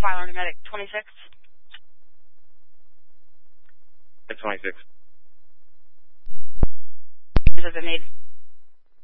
Tyler to medic 26. At 26. Is it the need?